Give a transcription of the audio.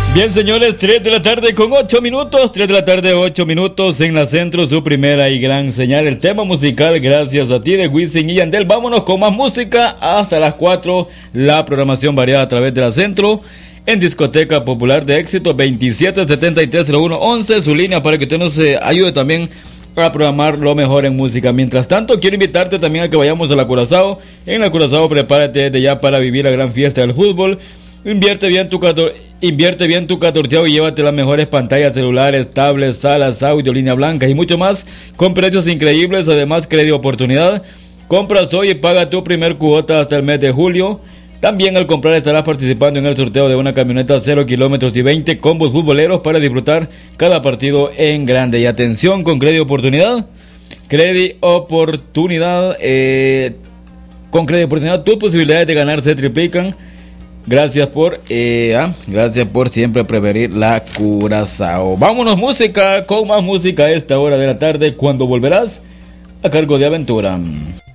Bien, señores, 3 de la tarde con 8 minutos, 3 de la tarde 8 minutos en la Centro, su primera y gran señal. El tema musical, gracias a ti, de Wisin y Yandel. Vámonos con más música hasta las 4, la programación variada a través de la Centro, en Discoteca Popular de Éxito, 27730111, su línea para que usted nos ayude también a programar lo mejor en música. Mientras tanto, quiero invitarte también a que vayamos a la Curazao. En la Curazao, prepárate desde ya para vivir la gran fiesta del fútbol. Invierte bien tu 14avo y llévate las mejores pantallas celulares, tablets, salas, audio, línea blanca y mucho más con precios increíbles. Además, crédito oportunidad. Compras hoy y paga tu primer cuota hasta el mes de julio. También al comprar estarás participando en el sorteo de una camioneta 0 kilómetros y 20 combos futboleros para disfrutar cada partido en grande. Y atención, con crédito oportunidad. Con crédito oportunidad tus posibilidades de ganar se triplican. Gracias por siempre preferir la Curazao. Vámonos con más música a esta hora de la tarde, cuando volverás a cargo de Aventura.